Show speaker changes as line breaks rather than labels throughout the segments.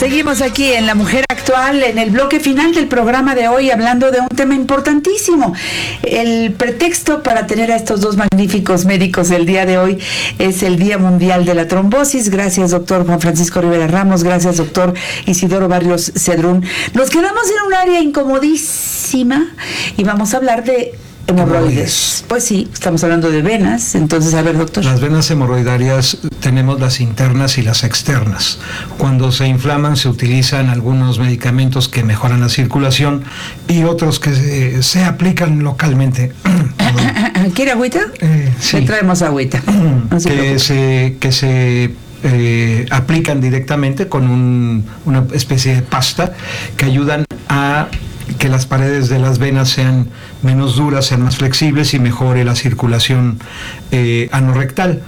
Seguimos aquí en La Mujer Actual, en el bloque final del programa de hoy, hablando de un tema importantísimo. El pretexto para tener a estos dos magníficos médicos el día de hoy es el Día Mundial de la Trombosis. Gracias, doctor Juan Francisco Rivera Ramos. Gracias, doctor Isidoro Barrios Cedrún. Nos quedamos en un área incomodísima y vamos a hablar de hemorroides. Pues sí, estamos hablando de venas. Entonces, a ver, doctor.
Las venas hemorroidarias tenemos las internas y las externas. Cuando se inflaman se utilizan algunos medicamentos que mejoran la circulación y otros que se aplican localmente.
¿Quiere agüita?
Sí.
Le traemos agüita. No
que se aplican directamente con una especie de pasta que ayudan a que las paredes de las venas sean menos duras, sean más flexibles y mejore la circulación anorrectal.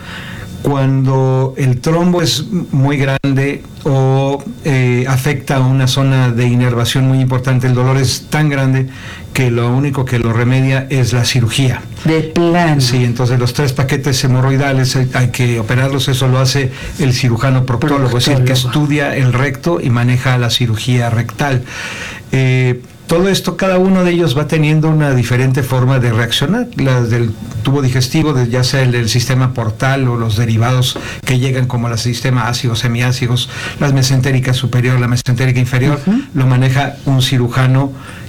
Cuando el trombo es muy grande o afecta a una zona de inervación muy importante, el dolor es tan grande que lo único que lo remedia es la cirugía.
De plano.
Sí, entonces los 3 paquetes hemorroidales hay que operarlos, eso lo hace el cirujano proctólogo, es decir, que estudia el recto y maneja la cirugía rectal. Todo esto, cada uno de ellos va teniendo una diferente forma de reaccionar. Las del tubo digestivo, ya sea el del sistema portal o los derivados que llegan como el sistema ácidos, semiácidos, las mesentéricas superior, la mesentérica inferior, lo maneja un cirujano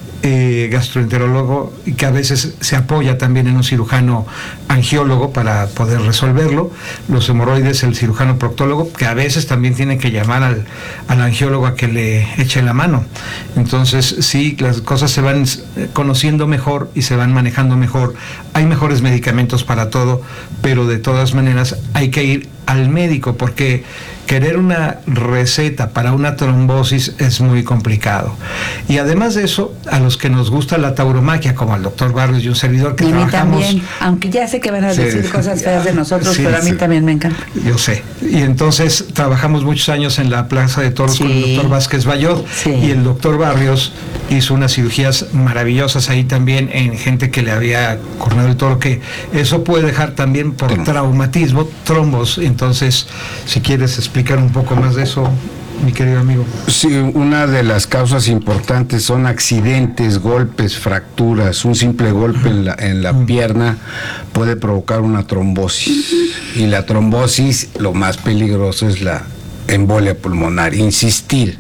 gastroenterólogo, y que a veces se apoya también en un cirujano angiólogo para poder resolverlo. Los hemorroides, el cirujano proctólogo, que a veces también tiene que llamar al angiólogo a que le eche la mano. Entonces, sí, las cosas se van conociendo mejor y se van manejando mejor. Hay mejores medicamentos para todo, pero de todas maneras hay que ir al médico, porque querer una receta para una trombosis es muy complicado. Y además de eso, a los que nos gusta la tauromaquia, como al doctor Barrios y un servidor que trabajamos...
Y a mí también, aunque ya sé que van a decir cosas feas de nosotros, pero a mí también me encanta.
Yo sé. Y entonces trabajamos muchos años en la Plaza de Toros con el doctor Vázquez Bayot, y el doctor Barrios hizo unas cirugías maravillosas ahí también en gente que le había cornado el toro, que eso puede dejar también por traumatismo, trombos. Entonces, si quieres explicar un poco más de eso, mi querido amigo.
Sí, una de las causas importantes son accidentes, golpes, fracturas. Un simple golpe en la pierna puede provocar una trombosis. Y la trombosis, lo más peligroso es la embolia pulmonar. Insistir.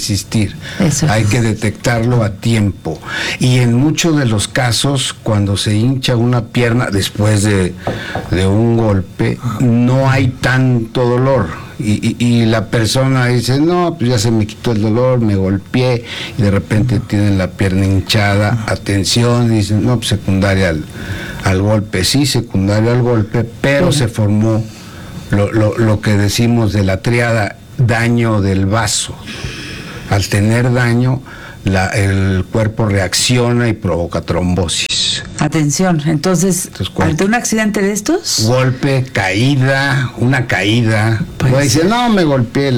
Hay que detectarlo a tiempo. Y en muchos de los casos, cuando se hincha una pierna después de un golpe, no hay tanto dolor. Y la persona dice, no, pues ya se me quitó el dolor, me golpeé, y de repente tienen la pierna hinchada. Atención, dicen, no, pues secundaria al golpe. Sí, secundaria al golpe, pero se formó lo que decimos de la tríada, daño del vaso. Al tener daño, el cuerpo reacciona y provoca trombosis.
Atención, entonces ante un accidente de estos...
Golpe, caída, una caída. Pues dice, no, me golpeé,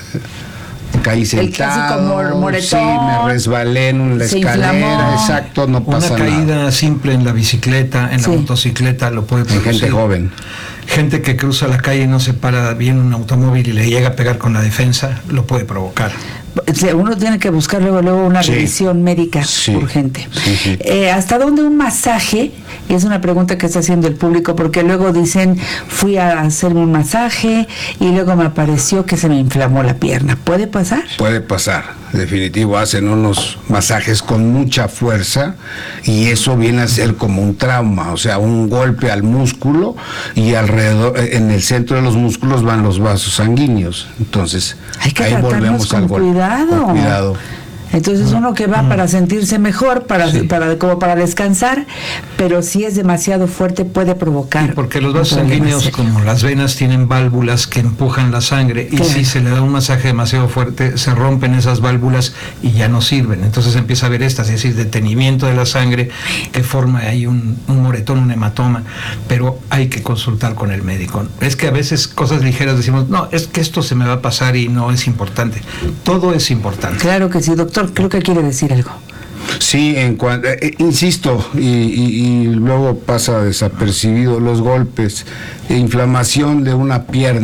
caí sentado,
clásico moretón,
sí, me resbalé en la escalera,
inflamó.
Exacto, no pasa nada.
Una caída simple en la bicicleta, en la motocicleta, lo puede producir.
En gente joven.
Gente que cruza la calle y no se para bien un automóvil y le llega a pegar con la defensa, lo puede provocar.
Uno tiene que buscar luego una revisión médica urgente. ¿Hasta dónde un masaje? Y es una pregunta que está haciendo el público, porque luego dicen, fui a hacerme un masaje y luego me apareció que se me inflamó la pierna. ¿Puede pasar?
Puede pasar, definitivo. Hacen unos masajes con mucha fuerza y eso viene a ser como un trauma, o sea, un golpe al músculo, y alrededor, en el centro de los músculos van los vasos sanguíneos. Entonces,
hay que
ahí volvemos al golpe.
Cuidado. Entonces uno que va para sentirse mejor, como para descansar, pero si es demasiado fuerte puede provocar.
Sí, porque los vasos sanguíneos, como las venas, tienen válvulas que empujan la sangre, y si se le da un masaje demasiado fuerte, se rompen esas válvulas y ya no sirven. Entonces empieza a haber es decir, detenimiento de la sangre, que forma ahí un moretón, un hematoma, pero hay que consultar con el médico. Es que a veces cosas ligeras decimos, no, es que esto se me va a pasar y no es importante. Todo es importante.
Claro que sí, doctor. Creo que quiere decir algo.
Sí, insisto, y luego pasa desapercibido, los golpes, inflamación de una pierna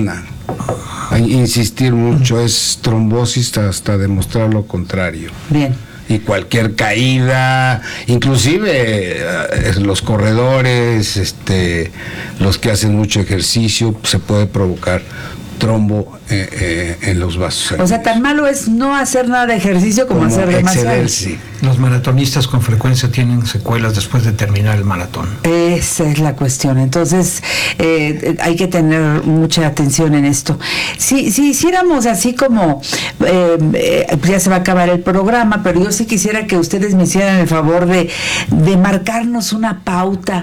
insistir mucho, es trombosis hasta demostrar lo contrario.
Bien.
Y cualquier caída, inclusive los corredores, los que hacen mucho ejercicio, se puede provocar trombo en los vasos sanguíneos.
O sea, tan malo es no hacer nada de ejercicio como hacer demasiado.
Excederse.
Los maratonistas con frecuencia tienen secuelas después de terminar el maratón.
Esa es la cuestión. Entonces, hay que tener mucha atención en esto. Si hiciéramos así como, ya se va a acabar el programa, pero yo sí quisiera que ustedes me hicieran el favor de marcarnos una pauta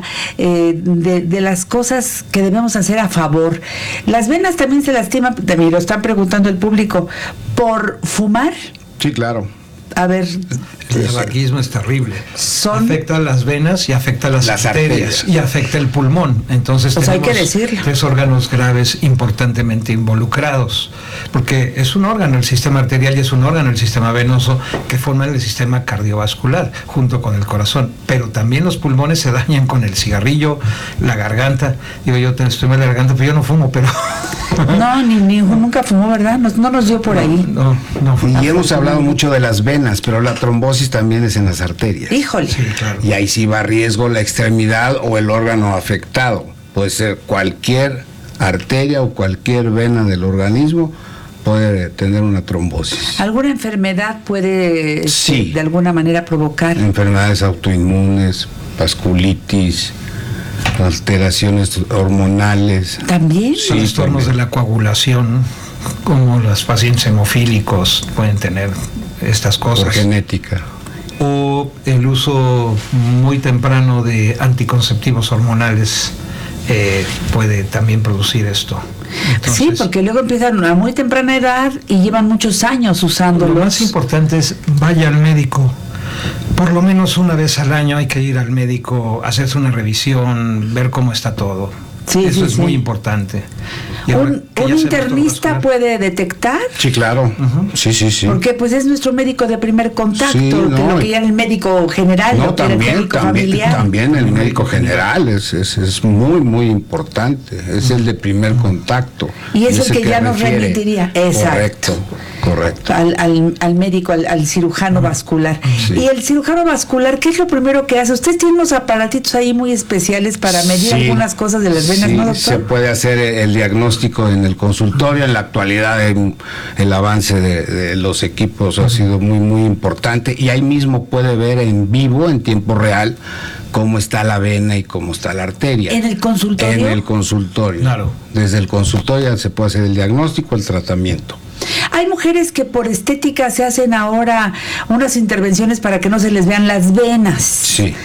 de las cosas que debemos hacer a favor. Las venas también se lastiman, también lo están preguntando el público, ¿por fumar?
Sí, claro.
A ver,
El tabaquismo es terrible.
Son-
Afecta las venas y afecta las arterias y afecta el pulmón. Entonces
Pues hay
tenemos
que decirlo.
3 órganos graves importantemente involucrados, porque es un órgano el sistema arterial y es un órgano el sistema venoso que forman el sistema cardiovascular junto con el corazón. Pero también los pulmones se dañan con el cigarrillo, la garganta. Digo, yo estoy mal de la garganta, pero yo no fumo, pero
no, nunca fumó, ¿verdad? No nos dio por ahí.
no fumo.
Y hemos hablado mucho de las venas, pero la trombosis también es en las arterias.
Híjole.
Sí, claro.
Y ahí sí va a riesgo la extremidad o el órgano afectado. Puede ser cualquier arteria o cualquier vena del organismo, puede tener una trombosis.
¿Alguna enfermedad puede
Sí.
de alguna manera provocar?
Enfermedades autoinmunes, vasculitis, alteraciones hormonales.
¿También?
Sí,
Trastornos
también.
de la coagulación, como los pacientes hemofílicos pueden tener estas
Por
cosas.
genética.
O el uso muy temprano de anticonceptivos hormonales puede también producir esto. Entonces,
Sí, porque luego empiezan a muy temprana edad y llevan muchos años
lo
usándolos.
más importante es vaya al médico. Por lo menos una vez al año hay que ir al médico, hacerse una revisión, ver cómo está todo.
Sí,
Eso
sí,
es
sí.
muy importante. Y ahora
¿Un
que ya sabemos todo
internista
vascular,
puede detectar?
Sí, claro. Sí.
Porque pues es nuestro médico de primer contacto,
Sí,
que
no,
lo que ya el médico general,
No,
lo que era el médico familiar.
también el médico general es muy, muy importante. Es el de primer contacto.
Y es el que ya nos
refiere.
remitiría. Exacto.
Correcto.
Al médico, al cirujano vascular.
Sí.
Y el cirujano vascular, ¿qué es lo primero que hace? Usted tiene unos aparatitos ahí muy especiales para medir
Sí,
algunas cosas de las venas,
sí,
¿no,
se
doctor?
puede hacer el diagnóstico en el consultorio. En la actualidad el avance de los equipos ha sido muy, muy importante, y ahí mismo puede ver en vivo, en tiempo real, cómo está la vena y cómo está la arteria.
¿En el consultorio?
En el consultorio.
Claro.
Desde el consultorio se puede hacer el diagnóstico, el tratamiento.
Hay mujeres que por estética se hacen ahora unas intervenciones para que no se les vean las venas.
Sí.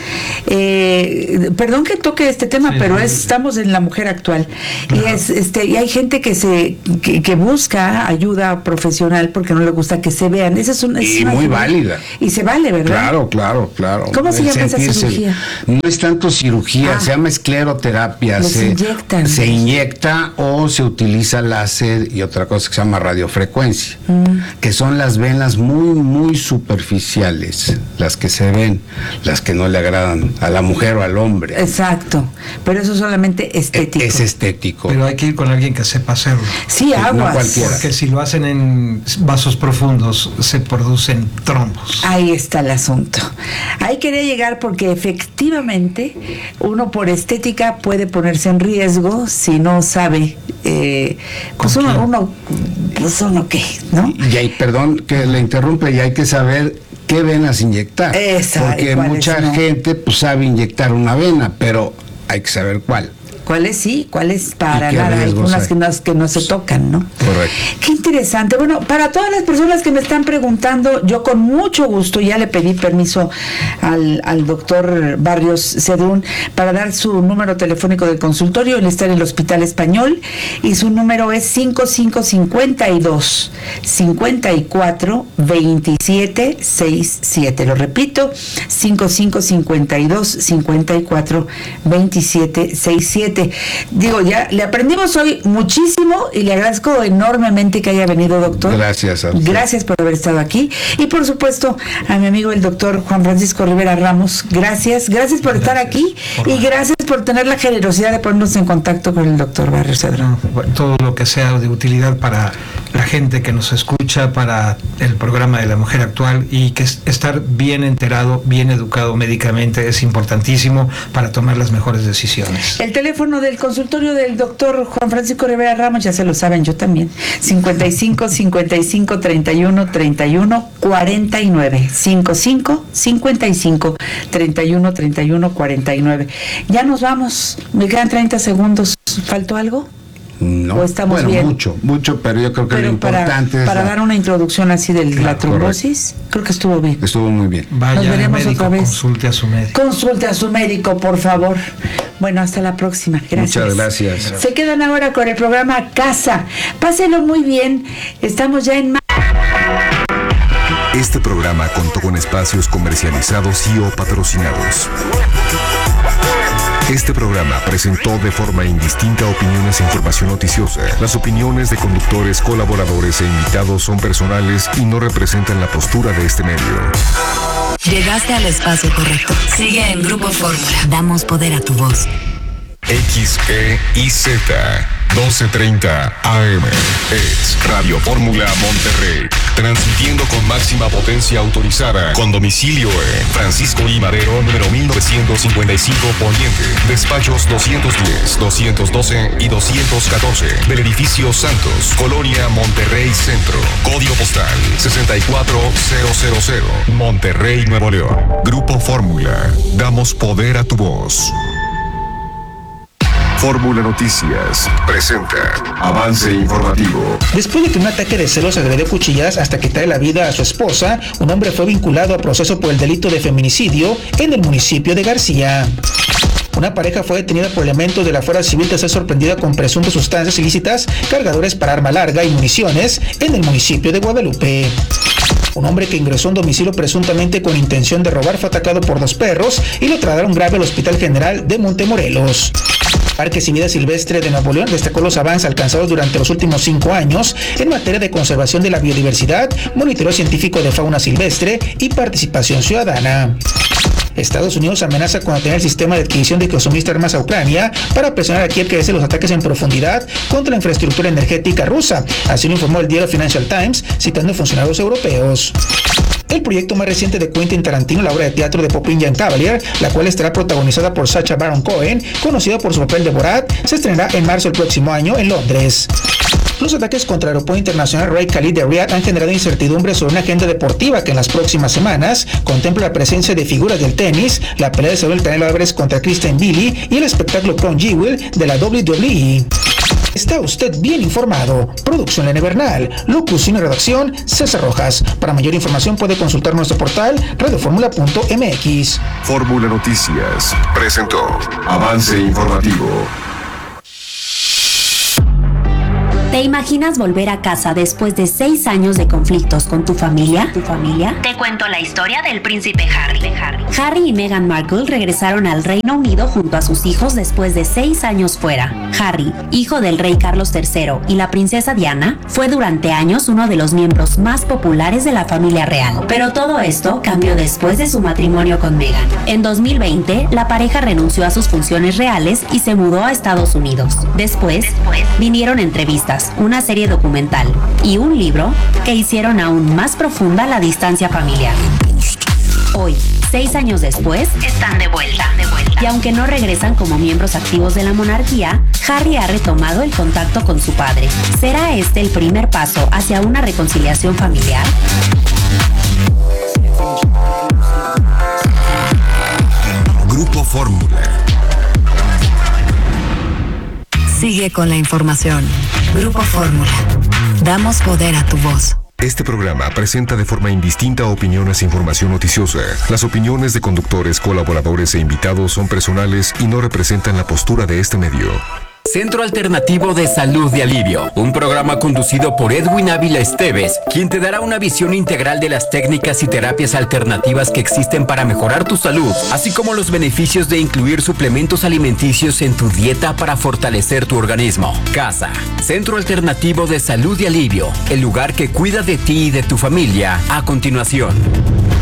Perdón que toque este tema,
Sí,
pero
sí.
estamos en la mujer actual.
Claro.
Y hay gente que busca ayuda profesional porque no le gusta que se vean. Esa es una
Y muy válida.
Y se vale, ¿verdad?
Claro.
¿Cómo se
El
llama esa
sentirse-
cirugía?
No es tanto cirugía,
Ah.
se llama escleroterapia.
Los inyectan.
Se inyecta o se utiliza láser y otra cosa que se llama radiofrecuencia, que son las venas muy, muy superficiales, las que se ven, las que no le agradan a la mujer o al hombre.
Exacto. Pero eso es solamente estético.
Es estético.
Pero hay que ir con alguien que sepa hacerlo.
Sí,
no
aguas.
cualquiera.
Porque si lo hacen en vasos profundos, se producen trombos.
Ahí está el asunto. Ahí quería llegar porque efectivamente uno por estética puede ponerse en riesgo si no sabe, pues
¿Con quién?
uno qué, ¿no?
Y hay, perdón que le interrumpe, y hay que saber qué venas inyectar.
Esa,
porque
y cuáles
mucha
no.
gente pues sabe inyectar una vena, pero hay que saber cuál.
¿Cuáles sí? ¿Cuáles para
¿Y qué
nada? Hay
riesgos
unas
hay?
que no se tocan, ¿no?
Correcto.
Qué interesante. Bueno, para todas las personas que me están preguntando, yo con mucho gusto ya le pedí permiso al doctor Barrios Cedrún para dar su número telefónico del consultorio. Él está en el Hospital Español y su número es 5552 54 27 67. Lo repito, 5552 54 27 67. realmente, digo, ya le aprendimos hoy muchísimo y le agradezco enormemente que haya venido, doctor.
Gracias a usted.
Gracias por haber estado aquí. Y por supuesto, a mi amigo el doctor Juan Francisco Rivera Ramos, gracias por estar aquí y gracias por tener la generosidad de ponernos en contacto con el doctor Barrio Cedrón.
Todo lo que sea de utilidad para la gente que nos escucha, para el programa de la mujer actual, y que estar bien enterado, bien educado médicamente es importantísimo para tomar las mejores decisiones.
El teléfono del consultorio del doctor Juan Francisco Rivera Ramos, ya se lo saben, yo también, 55 55 31 31 49, 55 55 31 31 49. Ya nos vamos, me quedan 30 segundos. ¿Faltó algo?
No,
¿O estamos
bueno,
bien?
mucho, pero yo creo que lo importante
para dar una introducción así de la trombosis,
correcto.
creo que estuvo bien.
Estuvo muy bien.
Vaya
Nos veremos
médico,
otra vez.
consulte a su médico.
Consulte a su médico, por favor. Bueno, hasta la próxima. Gracias.
Muchas gracias.
Se quedan ahora con el programa Casa. Pásenlo muy bien. Estamos ya en...
Este programa contó con espacios comercializados y o patrocinados. Este programa presentó de forma indistinta opiniones e información noticiosa. Las opiniones de conductores, colaboradores e invitados son personales y no representan la postura de este medio.
Llegaste al espacio correcto. Sigue en Grupo Fórmula. Damos poder a tu voz.
XEIZ 1230 AM es Radio Fórmula Monterrey, transmitiendo con máxima potencia autorizada, con domicilio en Francisco I. Madero, número 1955 Poniente, despachos 210, 212 y 214 del edificio Santos, Colonia Monterrey Centro, código postal 64000, Monterrey, Nuevo León. Grupo Fórmula, damos poder a tu voz. Fórmula Noticias presenta avance informativo.
Después de que un ataque de celos agredió cuchilladas hasta quitarle la vida a su esposa, un hombre fue vinculado a proceso por el delito de feminicidio en el municipio de García. Una pareja fue detenida por elementos de la Fuerza Civil tras ser sorprendida con presuntas sustancias ilícitas, cargadores para arma larga y municiones en el municipio de Guadalupe. Un hombre que ingresó a un domicilio presuntamente con intención de robar fue atacado por 2 perros y lo trasladaron grave al Hospital General de Montemorelos. Parques y Vida Silvestre de Nuevo León destacó los avances alcanzados durante los últimos 5 años en materia de conservación de la biodiversidad, monitoreo científico de fauna silvestre y participación ciudadana. Estados Unidos amenaza con detener el sistema de adquisición de que suministra armas a Ucrania para presionar a Kiev que cese los ataques en profundidad contra la infraestructura energética rusa. Así lo informó el diario Financial Times, citando funcionarios europeos. El proyecto más reciente de Quentin Tarantino, la obra de teatro de Popeye and Cavalier, la cual estará protagonizada por Sacha Baron Cohen, conocida por su papel de Borat, se estrenará en marzo del próximo año en Londres. Los ataques contra el aeropuerto internacional Rey Khalid de Riyadh han generado incertidumbre sobre una agenda deportiva que en las próximas semanas contempla la presencia de figuras del tenis, la pelea de Saúl Canelo Álvarez contra Christian Billy y el espectáculo Crown Jewel de la WWE. Está usted bien informado. Producción Lene Bernal, locución y redacción César Rojas. Para mayor información puede consultar nuestro portal radioformula.mx.
Fórmula Noticias presentó avance informativo.
¿Te imaginas volver a casa después de 6 años de conflictos con tu familia? Te cuento la historia del príncipe Harry. Harry y Meghan Markle regresaron al Reino Unido junto a sus hijos después de 6 años fuera. Harry, hijo del rey Carlos III y la princesa Diana, fue durante años uno de los miembros más populares de la familia real. Pero todo esto cambió después de su matrimonio con Meghan. En 2020, la pareja renunció a sus funciones reales y se mudó a Estados Unidos. Después vinieron entrevistas, una serie documental y un libro que hicieron aún más profunda la distancia familiar. Hoy, 6 años después, están de vuelta. Y aunque no regresan como miembros activos de la monarquía, Harry ha retomado el contacto con su padre. ¿Será este el primer paso hacia una reconciliación familiar?
Grupo Fórmula.
Sigue con la información. Grupo Fórmula. Damos poder a tu voz.
Este programa presenta de forma indistinta opiniones e información noticiosa. Las opiniones de conductores, colaboradores e invitados son personales y no representan la postura de este medio.
Centro Alternativo de Salud y Alivio, un programa conducido por Edwin Ávila Esteves, quien te dará una visión integral de las técnicas y terapias alternativas que existen para mejorar tu salud, así como los beneficios de incluir suplementos alimenticios en tu dieta para fortalecer tu organismo. CASA, Centro Alternativo de Salud y Alivio, el lugar que cuida de ti y de tu familia. A continuación.